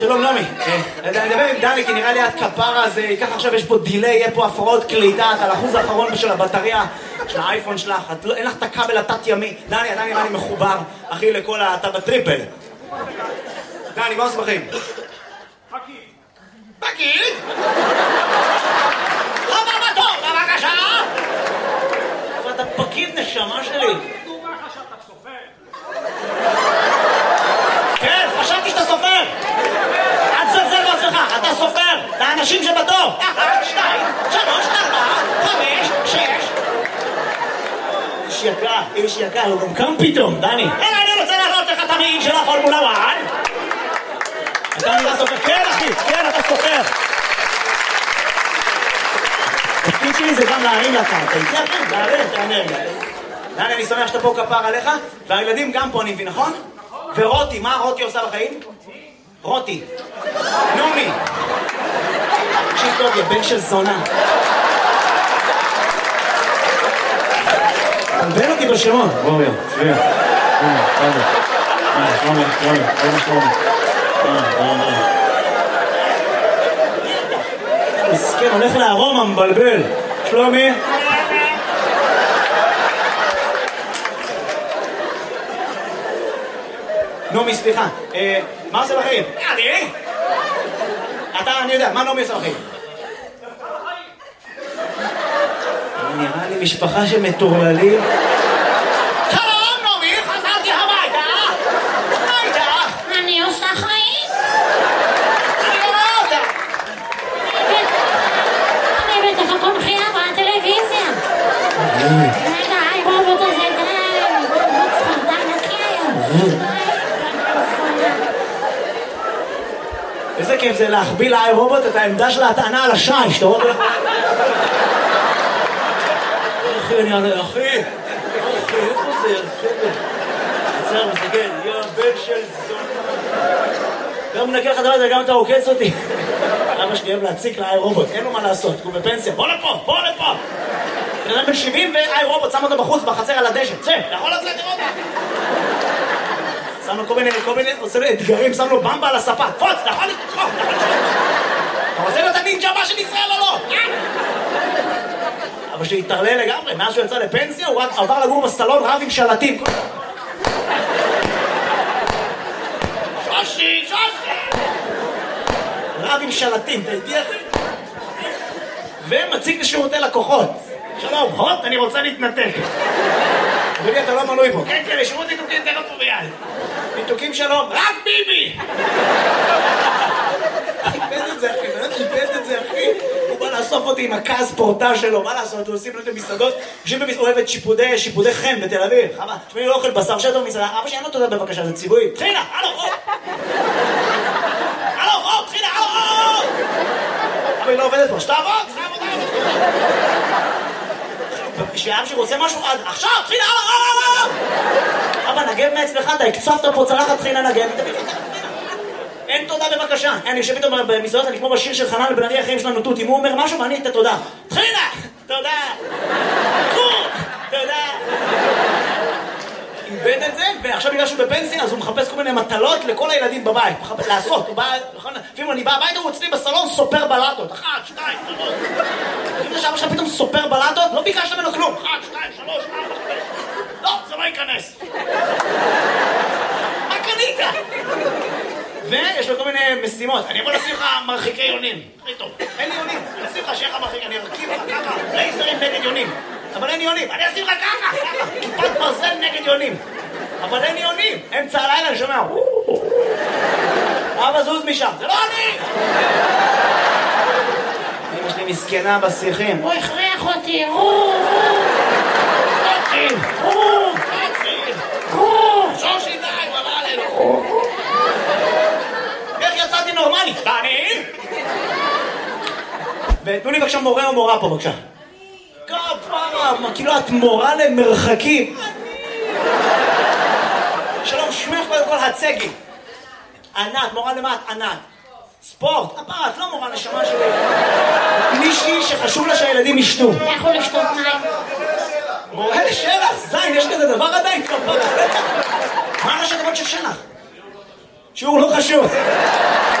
שלום נעמי, אני אדבר עם דני כי נראה לי את כפרה הזה, ככה עכשיו יש פה דילי, יהיה פה הפרעות קליטה, את על האחוז האחרון של הבטריה של האייפון שלך, אין לך את הכבל התת ימי. דני, עדיין נראה לי מחובר, אחי, לכל אתה בטריפל. דני, מה עושים אחים? פקיד. פקיד? הבא בתור, בבקשה! אבל אתה פקיד נשמה שלי. דומה לך שאתה סופר. כן, חשבתי שאתה סופר. אל תזלזל בעצמך, אתה סופר. לאנשים שבתור. 1, 2, 3, 4, 5, 6. איש יקר, הוא גם קם פתאום, דני. אני רוצה להראות לך את המעיל של הפורמולה 1. אתה נראה סופר. כן אחי, כן אתה סופר. התפקיד שלי זה גם להרים לקרקע. איתי אחי, להרים את האנרגיה. דני, אני שמח שאתה פה כפר עליך, והילדים גם פה אני מבין, נכון? ורותי, מה רותי עושה בחיים? רותי. נעמי. תקשיב טוב, יא בן של זונה. תלבן אותי בשמות. בואו, שביע. שלומי. מסכן, הולך לארומה, מבלבל. שלומי. נעמי, סליחה, מה עושה בחיים? אני? אני יודע, מה נעמי עושה בחיים? נראה לי משפחה שמטורללים. שלום, נעמי, חזרתי הביתה. מה איתך? אני עושה חיים. אני לא רואה אותה. אני בטח הכל בחייה בטלוויזיה. רגע, רובוט הזה די. רובוט די נקי היום. איזה כיף זה להחביא לאי רובוט את העמדה של ההטענה על השיש, אתה רואה? אחי, איפה זה? עצר, מסתכל, יא בן של זונה. גם מנקה לך דבר הזה, גם אתה עוקץ אותי. אבא שלי אוהב להציק לאי רובוט, אין לו מה לעשות, הוא בפנסיה. בוא לפה! בן אדם בן 70 ואי רובוט, שם אותו בחוץ, בחצר על הדשא. צא, יכול לצאת לראות? שם לו כל מיני, עושה לו אתגרים, שם לו במבה על הספה. פוץ, אתה יכול לתקוף, אתה רוצה להיות הנינג'ה הבא של ישראל או לא? אבל שהתערלל לגמרי, מאז שהוא יצא לפנסיה, הוא רק עבר לגור בסלון רב עם שלטים. שושי! רב עם שלטים, אתה איתי אחי? ומציג לשירותי לקוחות. שלום, הוט, אני רוצה להתנתק. אדוני, אתה לא מנוי פה. כן, לשירות ניתוקים, תן אותו ביד. ניתוקים שלום, רק ביבי! איבד את זה, אחי. הוא בא לאסוף אותי עם הכעס פורטה שלו, מה לעשות? הוא עושים לו את המסעדות, יושבים אוהבת שיפודי חן בתל אביב. חבל, שמי לא אוכל בשר שטו במסעדה. אבא שאין לו תודה בבקשה, זה ציבורי. תחילה, הלו, תחילה, אבל היא לא עובדת פה, שתעבוד. כשאבא שרוצה משהו, עכשיו, תחילה, אבא, נגב מעצמך, אתה הקצפת פה צלחת, תחילה נגב. אין תודה בבקשה. אני יושב איתו במסעדות, אני כמו בשיר של חנן לבן ארי, החיים שלנו תות, אם הוא אומר משהו ואני את התודה. תחילה, תודה. תודה. איבד את זה, ועכשיו בגלל שהוא בפנסיה, אז הוא מחפש כל מיני מטלות לכל הילדים בבית. לעשות, הוא בא, לפעמים אני בא הביתה, הוא אצלי בסלון סופר בלטות. 1, 2, 3. לפעמים עכשיו עכשיו פתאום סופר בלטות, לא ביקשת ממנו כלום. 1, 2, 3, 4, 5. לא, זה לא ייכנס. מה קנית? ויש לו כל מיני משימות. אני יכול לשים לך מרחיקי יונים. הכי טוב. אין לי יונים. אני אשים לך שיהיה לך מרחיק. אני ארכיב לך ככה. לייזרים נגד יונים. אבל אין יונים. אני אשים לך ככה. כיפת ברזל נגד יונים. אבל אין יונים. אמצע הלילה אני שומע. אבא זוז משם. זה לא אני! אמא שלי מסכנה בשיחים. הוא הכריח אותי. שושי די, הוא עבר עלינו. איך יצאתי נורמלי? דני? ותנו לי בבקשה מורה או מורה פה בבקשה. כפרה, כאילו את מורה למרחקים. שלום, שמך קודם כל הצגי. ענת, מורה למה את? ענת. ספורט, הפרה, את לא מורה נשמה שלי. מישהי שחשוב לה שהילדים ישתו. אתה יכול לשתות מים. מורה לשלח, זין, יש כזה דבר עדיין כפרה. מה ראשי תיבות של שלח? שיעור לא חשוב.